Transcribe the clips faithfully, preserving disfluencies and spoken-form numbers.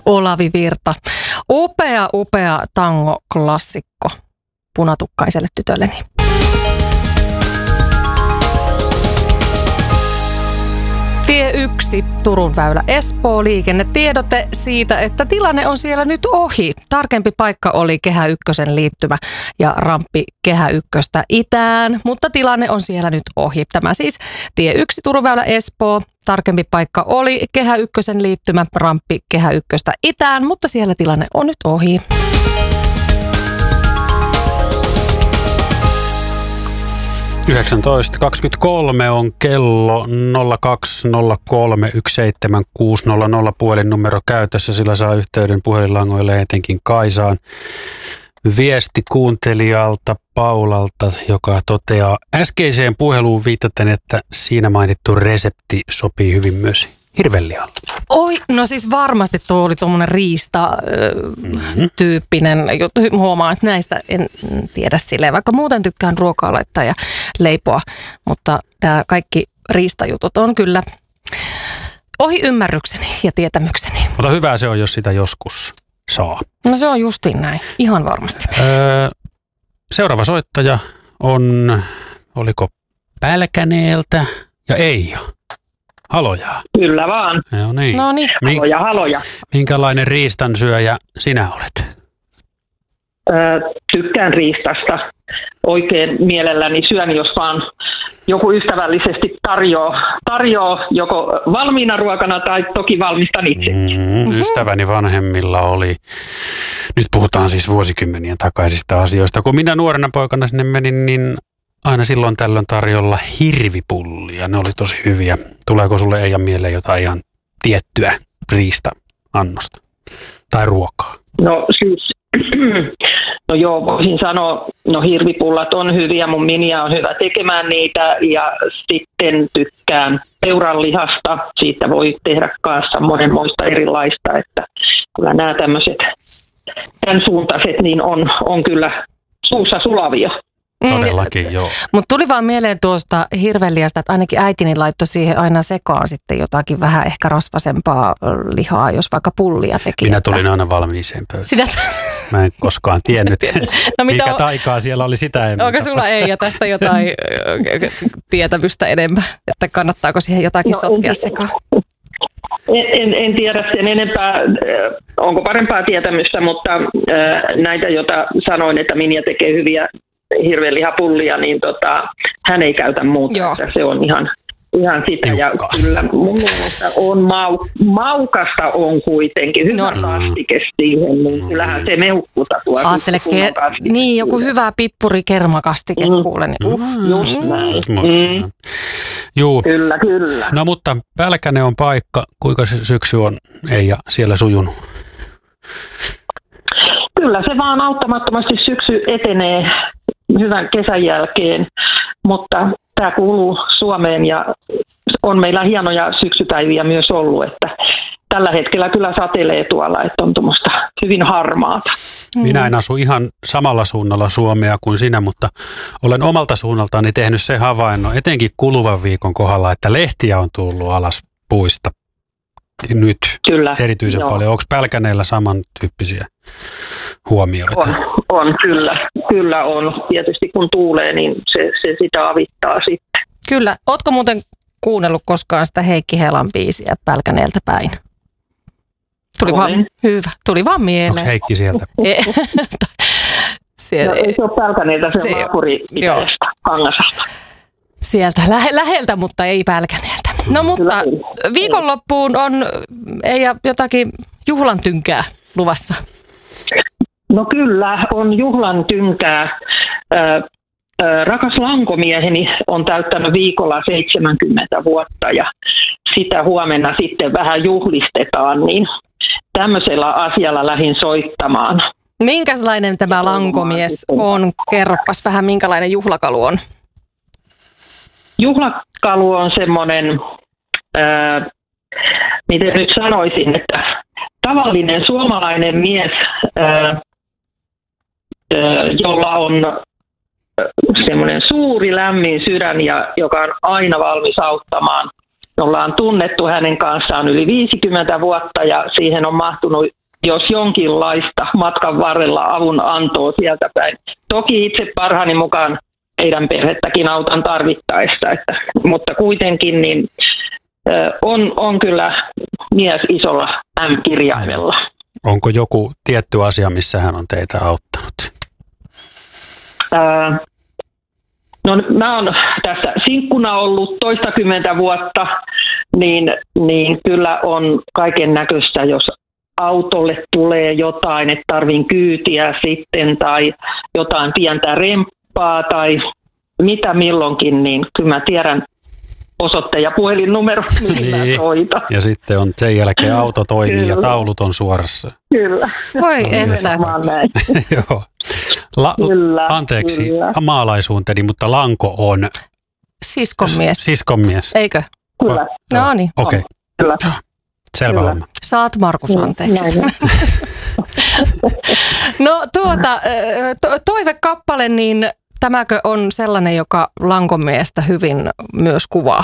Olavi Virta. Upea, upea tango-klassikko punatukkaiselle tytölleni. Tie yksi, Turun väylä Espoo, liikennetiedote siitä, että tilanne on siellä nyt ohi. Tarkempi paikka oli Kehä ykkösen liittymä ja ramppi Kehä ykköstä itään, mutta tilanne on siellä nyt ohi. Tämä siis tie yksi, Turun väylä Espoo. Tarkempi paikka oli Kehä ykkösen liittymä, ramppi Kehä ykköstä itään, mutta siellä tilanne on nyt ohi. yhdeksäntoista kaksikymmentäkolme on kello. Nolla kaksi nolla kolme yksi seitsemän kuusi nolla nolla puhelinnumero käytössä, sillä saa yhteyden puhelinlangoille etenkin Kaisaan. Viesti kuuntelijalta Paulalta, joka toteaa äskeiseen puheluun viitaten, että siinä mainittu resepti sopii hyvin myös hirvenlihalle. Oi, no siis varmasti tuo oli tuommoinen riista-tyyppinen juttu. Huomaan, että näistä en tiedä silleen, vaikka muuten tykkään ruokaa laittaa ja leipoa, mutta tämä kaikki riistajutut on kyllä ohi ymmärrykseni ja tietämykseni. Mutta hyvää se on, jos sitä joskus saa. No se on justiin näin, ihan varmasti. Öö, seuraava soittaja on, oliko Pälkäneeltä ja Eija. Haloja. Kyllä vaan. Joo, niin. No niin. Haloja, haloja. Minkälainen riistansyöjä sinä olet? Öö, tykkään riistasta. Oikein mielelläni syön, jos vaan joku ystävällisesti tarjoaa, tarjoaa joko valmiina ruokana tai toki valmistan itse. Mm, ystäväni vanhemmilla oli, nyt puhutaan siis vuosikymmenien takaisista asioista. Kun minä nuorena poikana sinne menin, niin aina silloin tällöin tarjolla hirvipullia. Ne oli tosi hyviä. Tuleeko sulle Eija mieleen jotain ihan tiettyä riista-annosta tai ruokaa? No siis, no joo, voisin sanoa, no hirvipullat on hyviä, mun miniä on hyvä tekemään niitä ja sitten tykkään peuranlihasta. Siitä voi tehdä kanssa monenmoista erilaista, että kyllä nämä tämmöiset tämän suuntaiset niin on, on kyllä suussa sulavia. Todellakin, mm, joo. Mutta tuli vaan mieleen tuosta hirvenliasta, että ainakin äitini laittoi siihen aina sekaan sitten jotakin vähän ehkä rasvasempaa lihaa, jos vaikka pullia teki. Minä että... tulin aina valmiiseen pöytään. Sinä... Mä en koskaan tiennyt, no, mikä on... taikaa siellä oli, sitä en. Onko sulla ei ja tästä jotain tietämystä enemmän, että kannattaako siihen jotakin no, sotkea sekaan? En, en, en tiedä sen enempää, onko parempaa tietämystä, mutta näitä, joita sanoin, että Minja tekee hyviä hirvenlihapullia, niin tota, hän ei käytä muuta. Se on ihan, ihan sitä. Ja kyllä mun mielestä on mau, maukasta on kuitenkin hyvä no. kastike siihen, niin kyllähän se mehukkuta tuo. Aattele, ke- niin joku hyvä pippuri-kermakastike mm. kuulen. Uh. Mm. Just näin. Mm. Juu. Kyllä, kyllä. No mutta Pälkäne on paikka. Kuinka se syksy on Eija siellä sujunut? Kyllä se vaan auttamattomasti syksy etenee hyvän kesän jälkeen, mutta tämä kuuluu Suomeen ja on meillä hienoja syksypäiviä myös ollut, että tällä hetkellä kyllä satelee tuolla, että on tuommoista hyvin harmaata. Minä en asu ihan samalla suunnalla Suomea kuin sinä, mutta olen omalta suunnaltani tehnyt sen havainnon, etenkin kuluvan viikon kohdalla, että lehtiä on tullut alas puista nyt kyllä, erityisen joo. paljon. Onko Pälkäneellä samantyyppisiä huomioita? On, on kyllä, kyllä on. Tietysti kun tuulee, niin se, se sitä avittaa sitten. Kyllä. Ootko muuten kuunnellut koskaan sitä Heikki Helan biisiä Pälkäneeltä päin? Tuli Olen. vaan hyvä. Tuli vaan mieleen. Onko Heikki sieltä? Siellä, no, ei se ole Pälkäneeltä, se, se on naapuripitäjästä, Kangasasta. Sieltä lähe, läheltä, mutta ei Pälkäneeltä. No mutta viikonloppuun on ei jotakin juhlan tynkää luvassa. No kyllä, on juhlan tynkää. Rakas lankomieheni on täyttänyt viikolla seitsemänkymmentä vuotta ja sitä huomenna sitten vähän juhlistetaan, niin tämmöisellä asialla lähdin soittamaan. Minkälainen tämä lankomies on? Kerropas vähän, minkälainen juhlakalu on? Juhlakalu on semmoinen, ää, miten nyt sanoisin, että tavallinen suomalainen mies, ää, ää, jolla on semmoinen suuri lämmin sydän ja joka on aina valmis auttamaan Me ollaan tunnettu hänen kanssaan yli viisikymmentä vuotta ja siihen on mahtunut jos jonkinlaista matkan varrella avun antoa sieltä päin. Toki itse parhaani mukaan heidän perhettäkin autan tarvittaessa, että, mutta kuitenkin niin, on, on kyllä mies isolla M-kirjaimella. Onko joku tietty asia, missä hän on teitä auttanut? Ää, no mä oon tässä sinkkuna ollut toistakymmentä vuotta, niin, niin kyllä on kaiken näköistä, jos autolle tulee jotain, että tarvin kyytiä sitten tai jotain pientä remppaa tai mitä milloinkin, niin kyllä mä tiedän osoitteen ja puhelinnumero, mihin niin. mä soitan. Ja sitten on sen jälkeen auto toimii kyllä. ja taulut on suorassa. Kyllä. Voi enää. Joo. La- kyllä, anteeksi, kyllä. maalaisuunteni, mutta Lanko on siskonmies. Siskonmies. Eikö? Kyllä. No niin. Okei. Okay. Kyllä. Selvä homma. Saat Markus anteeksi. No tuota, to- toivekappale, niin tämäkö on sellainen, joka Lankon mielestä hyvin myös kuvaa?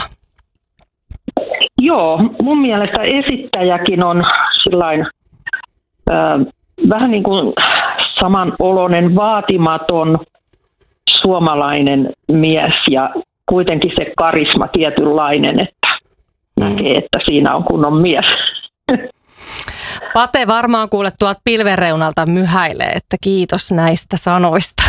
Joo, mun mielestä esittäjäkin on sillain, äh, vähän niin kuin samanoloinen, vaatimaton suomalainen mies ja kuitenkin se karisma tietynlainen, että näkee, että siinä on kunnon mies. Pate varmaan kuule tuolta pilven reunalta myhäilee, että kiitos näistä sanoista.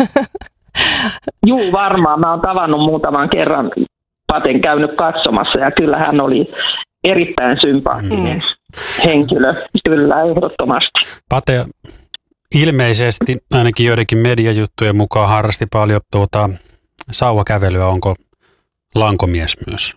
Juu, varmaan. Mä oon tavannut muutaman kerran Paten käynyt katsomassa ja kyllä hän oli erittäin sympaattinen mm. henkilö. Kyllä, ehdottomasti. Pate ilmeisesti ainakin joidenkin mediajuttujen mukaan harrasti paljon tuota sauvakävelyä. Onko lankomies myös?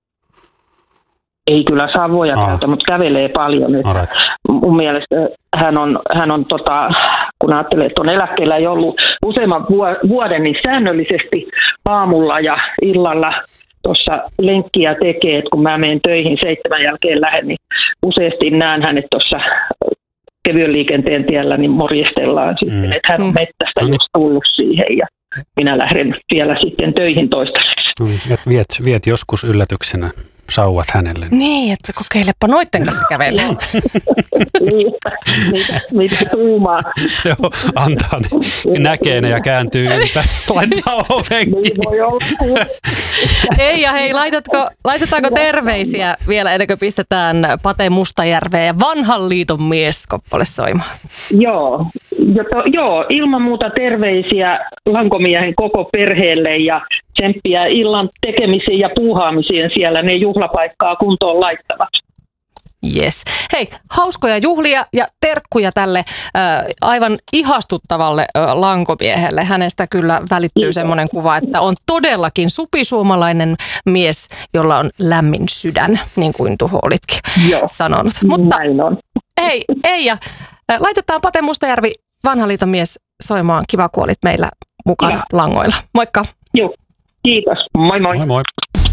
Ei kyllä sauvoja ah. käytä, mutta kävelee paljon. Right. Mun mielestä hän on, hän on tota, kun ajattelee, että on eläkkeellä ei ollut useamman vuoden, niin säännöllisesti aamulla ja illalla tuossa lenkkiä tekee, että kun mä menen töihin seitsemän jälkeen lähden, niin useasti näen hänet tuossa kevyen liikenteen tiellä, niin morjestellaan sitten, mm. että hän on mettästä mm. just tullut siihen ja minä lähden vielä sitten töihin toistaiseksi. Mm. Et viet, viet joskus yllätyksenä sauvat hänelle. Niin, että kokeilepa noitten kanssa kävellä. mitä, mitä tuumaa. Joo, antaa ne. Näkee ne ja kääntyy ympäri. Laittaa ovenkin. Niin voi olla. Ei ja hei, laitatko, laitetaanko terveisiä vielä ennen kuin pistetään Pate Mustajärveä ja Vanhan liiton mies -kappale soimaan? Joo, jo, joo, ilman muuta terveisiä lankomiehen koko perheelle ja tsemppiä illan tekemisiin ja puuhaamisiin siellä ne juhlapaikkaa kuntoon laittavat. Yes. Hei, hauskoja juhlia ja terkkuja tälle äh, aivan ihastuttavalle äh, lankomiehelle. Hänestä kyllä välittyy semmoinen kuva, että on todellakin supisuomalainen mies, jolla on lämmin sydän, niin kuin Tuho olitkin Joo. sanonut. Mutta näin on. Hei, Eija, äh, laitetaan Pate Mustajärvi, Vanhan liiton mies, soimaan. Kiva, kun olit meillä mukana ja. langoilla. Moikka. Joo, kiitos. Moi moi. Moi moi.